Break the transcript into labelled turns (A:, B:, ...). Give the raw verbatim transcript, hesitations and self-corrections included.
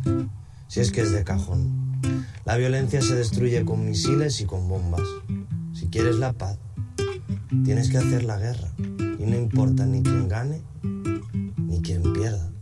A: Si es que es de cajón. La violencia se destruye con misiles y con bombas. Si quieres la paz, tienes que hacer la guerra. Y no importa ni quién gane, ni quién pierda.